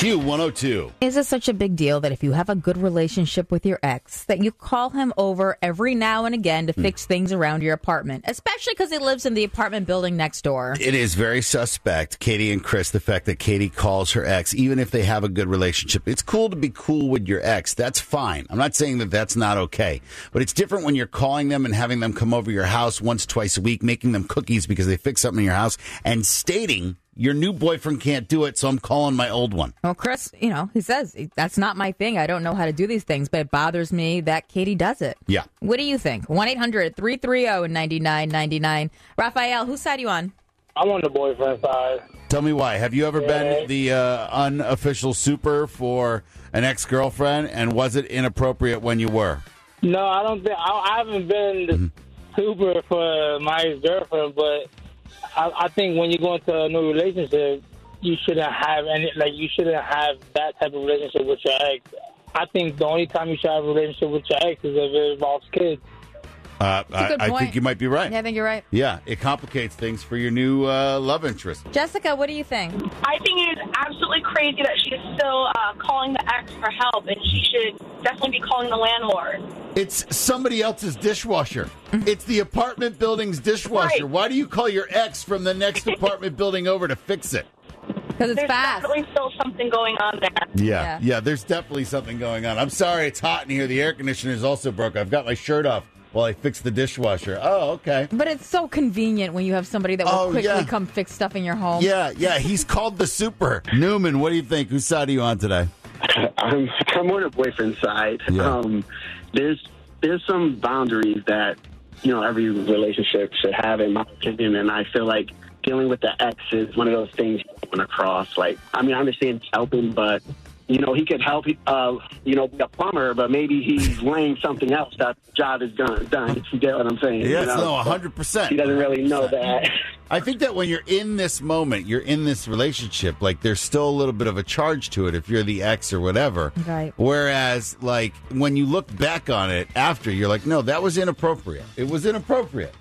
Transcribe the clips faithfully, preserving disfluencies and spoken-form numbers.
Q one oh two. Is it such a big deal that if you have a good relationship with your ex, that you call him over every now and again to mm. fix things around your apartment, especially because he lives in the apartment building next door? It is very suspect, Katie and Chris, the fact that Katie calls her ex, even if they have a good relationship. It's cool to be cool with your ex. That's fine. I'm not saying that that's not okay. But it's different when you're calling them and having them come over your house once, twice a week, making them cookies because they fix something in your house, and stating your new boyfriend can't do it, so I'm calling my old one. Well, Chris, you know, he says, that's not my thing. I don't know how to do these things, but it bothers me that Katie does it. Yeah. What do you think? one eight hundred three three zero nine nine nine nine. Raphael, whose side are you on? I'm on the boyfriend side. Tell me why. Have you ever yeah. been the uh, unofficial super for an ex-girlfriend, and was it inappropriate when you were? No, I don't think. I, I haven't been the mm-hmm. super for my ex-girlfriend, but I, I think when you go into a new relationship, you shouldn't have any, like, you shouldn't have that type of relationship with your ex. I think the only time you should have a relationship with your ex is if it involves kids. Uh, I, I think you might be right. Yeah, I think you're right. Yeah, it complicates things for your new uh, love interest. Jessica, what do you think? I think it is absolutely crazy that she's still uh, calling the ex for help, and she should definitely be calling the landlord. It's somebody else's dishwasher. It's the apartment building's dishwasher. Right. Why do you call your ex from the next apartment building over to fix it? Because it's there's fast. There's definitely still something going on there. Yeah, yeah, yeah, there's definitely something going on. I'm sorry, it's hot in here. The air conditioner is also broke. I've got my shirt off while I fix the dishwasher. Oh, okay. But it's so convenient when you have somebody that will oh, quickly yeah. come fix stuff in your home. Yeah, yeah, he's called the super. Newman, what do you think? Whose side are you on today? I'm, I'm on the boyfriend side. Yeah. Um, there's there's some boundaries that, you know, every relationship should have, in my opinion, and I feel like dealing with the ex is one of those things you want to cross. Like, I mean, I understand helping, but, you know, he could help, uh, you know, be a plumber, but maybe he's laying something else that the job is done. done if you get what I'm saying. Yes, you know? no, one hundred percent. He doesn't really know that. I think that when you're in this moment, you're in this relationship, like, there's still a little bit of a charge to it if you're the ex or whatever. Right. Whereas, like, when you look back on it after, you're like, no, that was inappropriate. It was inappropriate.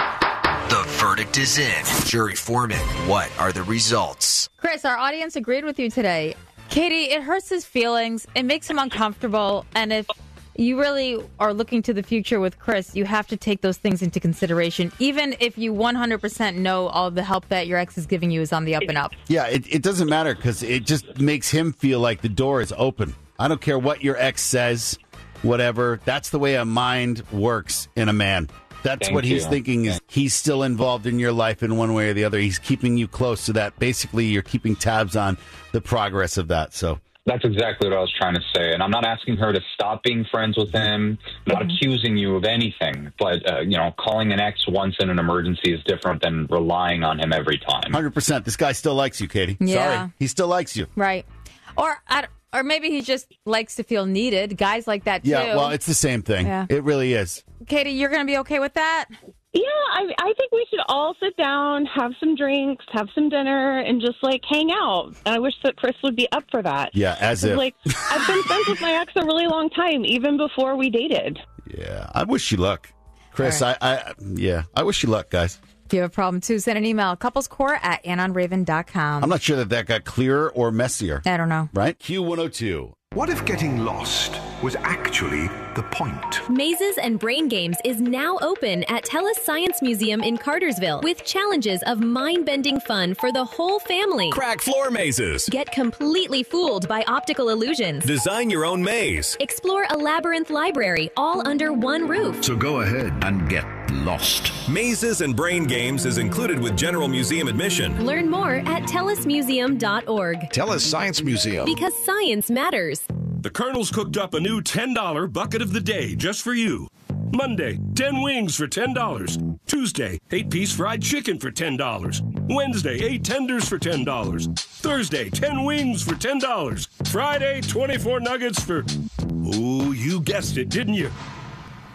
The verdict is in. Jury foreman, what are the results? Chris, our audience agreed with you today. Katie, it hurts his feelings. It makes him uncomfortable. And if you really are looking to the future with Chris, you have to take those things into consideration, even if you one hundred percent know all the help that your ex is giving you is on the up and up. Yeah, it, it doesn't matter because it just makes him feel like the door is open. I don't care what your ex says, whatever. That's the way a mind works in a man. That's Thank what he's you. thinking is he's still involved in your life in one way or the other. He's keeping you close so that basically you're keeping tabs on the progress of that. So that's exactly what I was trying to say. And I'm not asking her to stop being friends with him, I'm not accusing you of anything. But, uh, you know, calling an ex once in an emergency is different than relying on him every time. one hundred percent. This guy still likes you, Katie. Yeah. Sorry. He still likes you. Right. Or I don't- Or maybe he just likes to feel needed. Guys like that, too. Yeah, well, it's the same thing. Yeah. It really is. Katie, you're going to be okay with that? Yeah, I, I think we should all sit down, have some drinks, have some dinner, and just, like, hang out. And I wish that Chris would be up for that. Yeah, as if. Like, I've been friends with my ex a really long time, even before we dated. Yeah, I wish you luck. Chris, right. I, I, yeah, I wish you luck, guys. If you have a problem, too, send an email, couplescore at anon raven dot com. I'm not sure that that got clearer or messier. I don't know. Right? Q one oh two. What if getting lost was actually the point? Mazes and Brain Games is now open at TELUS Science Museum in Cartersville with challenges of mind-bending fun for the whole family. Crack floor mazes. Get completely fooled by optical illusions. Design your own maze. Explore a labyrinth library all under one roof. So go ahead and get lost. Mazes and Brain Games is included with general museum admission. Learn more at telus museum dot org. TELUS Science Museum. Because science matters. The Colonel's cooked up a new ten dollar bucket of the day just for you. Monday, ten wings for ten dollars. Tuesday, eight piece fried chicken for ten dollars. Wednesday, eight tenders for ten dollars. Thursday, ten wings for ten dollars. Friday, twenty-four nuggets for... Ooh, you guessed it, didn't you?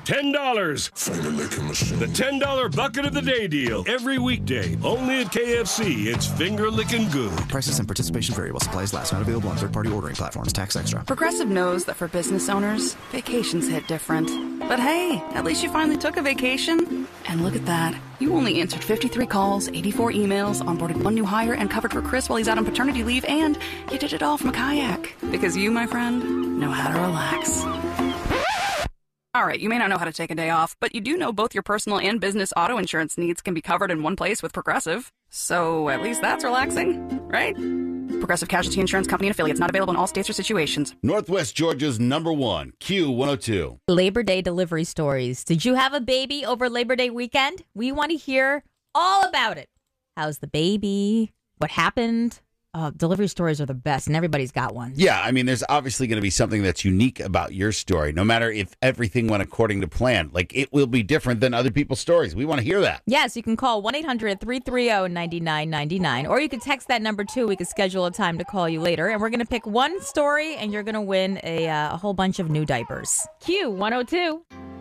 ten dollars. The ten dollar bucket of the day deal. Every weekday. Only at K F C. It's finger licking good. Prices and participation vary while supplies last. Not available on third-party ordering platforms. Tax extra. Progressive knows that for business owners, vacations hit different. But hey, at least you finally took a vacation. And look at that. You only answered fifty-three calls, eighty-four emails, onboarded one new hire, and covered for Chris while he's out on paternity leave, and you did it all from a kayak. Because you, my friend, know how to relax. All right, you may not know how to take a day off, but you do know both your personal and business auto insurance needs can be covered in one place with Progressive. So at least that's relaxing, right? Progressive Casualty Insurance Company and affiliates, not available in all states or situations. Northwest Georgia's number one, Q one oh two. Labor Day delivery stories. Did you have a baby over Labor Day weekend? We want to hear all about it. How's the baby? What happened? Uh, delivery stories are the best, and everybody's got one. Yeah, I mean, there's obviously going to be something that's unique about your story, no matter if everything went according to plan. Like, it will be different than other people's stories. We want to hear that. Yes, you can call one eight hundred three three zero nine nine nine nine, or you can text that number, too. We can schedule a time to call you later, and we're going to pick one story, and you're going to win a, uh, a whole bunch of new diapers. Q one oh two.